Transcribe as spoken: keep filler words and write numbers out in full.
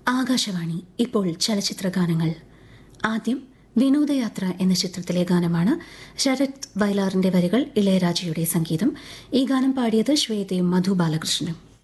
ആകാശവാണി ഇപ്പോൾ ചലച്ചിത്ര ഗാനങ്ങൾ. ആദ്യം വിനോദയാത്ര എന്ന ചിത്രത്തിലെ ഗാനമാണ്. ശരത് വയലാറിന്റെ വരികൾ, ഇളയരാജയുടെ സംഗീതം. ഈ ഗാനം പാടിയത് ശ്വേതയും മധു ബാലകൃഷ്ണനും.